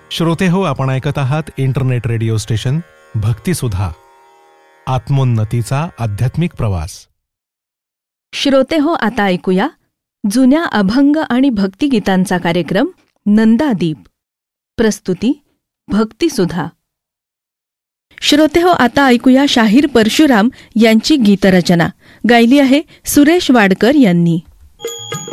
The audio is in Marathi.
श्रोते हो, आपण ऐकत आहात इंटरनेट रेडिओ स्टेशन भक्तिसुधा, आत्मोन्नतीचा आध्यात्मिक प्रवास. श्रोते हो, आता ऐकूया जुन्या अभंग आणि भक्तिगीतांचा कार्यक्रम नंदादीप. प्रस्तुती भक्तिसुधा. श्रोते हो, आता ऐकूया शाहीर परशुराम यांची गीतरचना. गायली आहे सुरेश वाडकर यांनी.